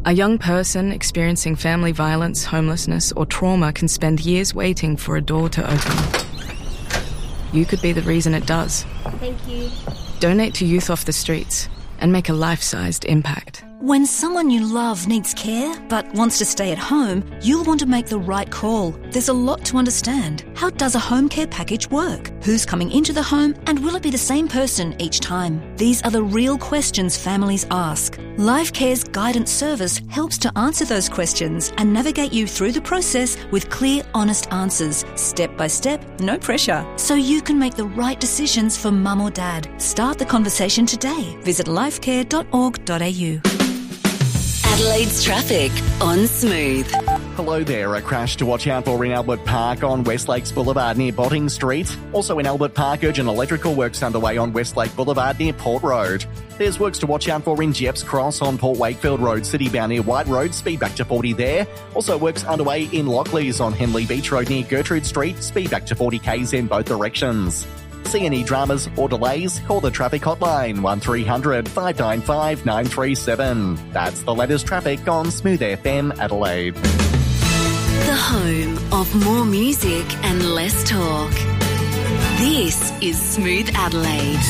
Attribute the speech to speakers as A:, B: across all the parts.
A: A young person experiencing family violence, homelessness, or trauma can spend years waiting for a door to open. You could be the reason it does.
B: Thank you.
A: Donate to Youth Off the Streets and make a life-sized impact.
C: When someone you love needs care but wants to stay at home, you'll want to make the right call. There's a lot to understand. How does a home care package work? Who's coming into the home, and will it be the same person each time? These are the real questions families ask. LifeCare's guidance service helps to answer those questions and navigate you through the process with clear, honest answers, step by step, no pressure, so you can make the right decisions for mum or dad. Start the conversation today. Visit lifecare.org.au.
D: Adelaide's traffic on Smooth.
E: Hello there. A crash to watch out for in Albert Park on West Lakes Boulevard near Botting Street. Also in Albert Park, urgent electrical works underway on Westlake Boulevard near Port Road. There's works to watch out for in Jepps Cross on Port Wakefield Road, Citybound near White Road, speed back to 40 there. Also works underway in Lockleys on Henley Beach Road near Gertrude Street, speed back to 40 k's in both directions. See any dramas or delays? Call the traffic hotline 1300 595 937. That's the latest traffic on Smooth FM Adelaide.
D: The home of more music and less talk. This is Smooth Adelaide.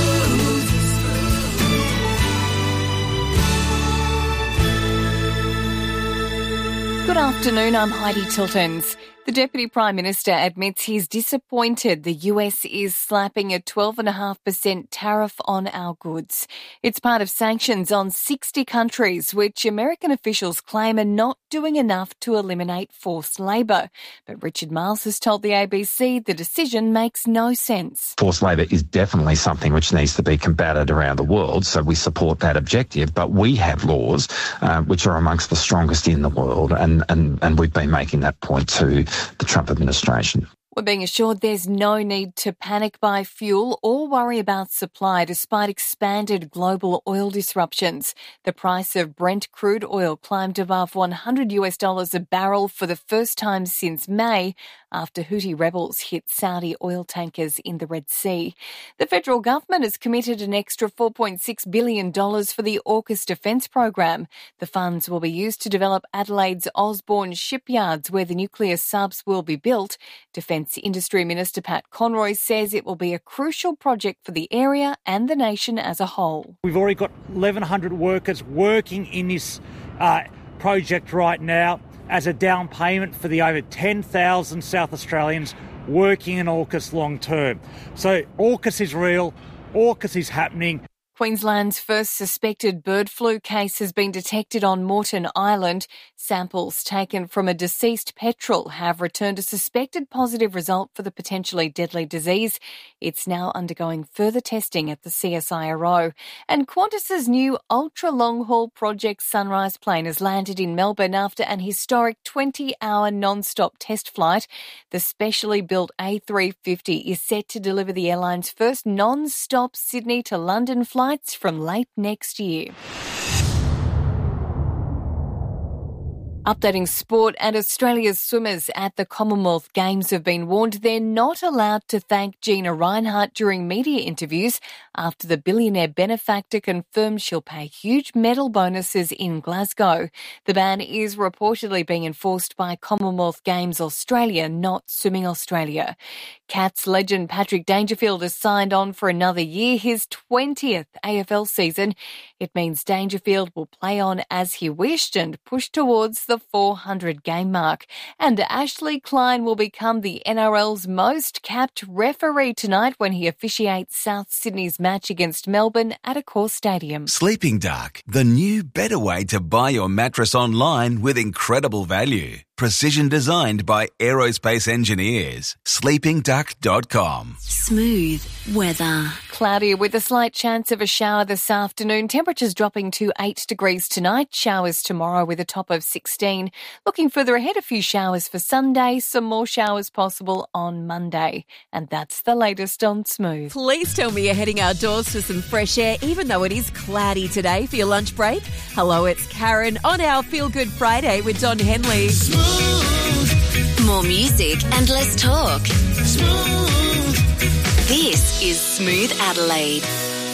F: Good afternoon, I'm Heidi Tiltons. The Deputy Prime Minister admits he's disappointed the US is slapping a 12.5% tariff on our goods. It's part of sanctions on 60 countries, which American officials claim are not doing enough to eliminate forced labour. But Richard Miles has told the ABC the decision makes no sense.
G: Forced labour is definitely something which needs to be combated around the world, so we support that objective. But we have laws which are amongst the strongest in the world, and we've been making that point to the Trump administration.
F: We're being assured there's no need to panic buy fuel or worry about supply despite expanded global oil disruptions. The price of Brent crude oil climbed above $100 a barrel for the first time since May after Houthi rebels hit Saudi oil tankers in the Red Sea. The federal government has committed an extra $4.6 billion for the AUKUS defence program. The funds will be used to develop Adelaide's Osborne shipyards where the nuclear subs will be built. Defence Industry Minister Pat Conroy says it will be a crucial project for the area and the nation as a whole.
H: We've already got 1,100 workers working in this project right now as a down payment for the over 10,000 South Australians working in AUKUS long term. So AUKUS is real, AUKUS is happening.
F: Queensland's first suspected bird flu case has been detected on Moreton Island. Samples taken from a deceased petrel have returned a suspected positive result for the potentially deadly disease. It's now undergoing further testing at the CSIRO. And Qantas's new ultra-long-haul Project Sunrise plane has landed in Melbourne after an historic 20-hour non-stop test flight. The specially built A350 is set to deliver the airline's first non-stop Sydney to London flight from late next year. Updating sport, and Australia's swimmers at the Commonwealth Games have been warned they're not allowed to thank Gina Rinehart during media interviews after the billionaire benefactor confirmed she'll pay huge medal bonuses in Glasgow. The ban is reportedly being enforced by Commonwealth Games Australia, not Swimming Australia. Cats legend Patrick Dangerfield has signed on for another year, his 20th AFL season. It means Dangerfield will play on as he wished and push towards the 400 game mark. And Ashley Klein will become the NRL's most capped referee tonight when he officiates South Sydney's match against Melbourne at Accor Stadium.
I: Sleeping Dark, the new better way to buy your mattress online with incredible value. Precision designed by aerospace engineers. sleepingduck.com.
D: Smooth weather.
F: Cloudy with a slight chance of a shower this afternoon. Temperatures dropping to 8 degrees tonight. Showers tomorrow with a top of 16. Looking further ahead, a few showers for Sunday. Some more showers possible on Monday. And that's the latest on Smooth.
J: Please tell me you're heading outdoors for some fresh air, even though it is cloudy today for your lunch break. Hello, it's Karen on our Feel Good Friday with Don Henley.
D: Smooth. More music and less talk. Smooth. This is Smooth Adelaide.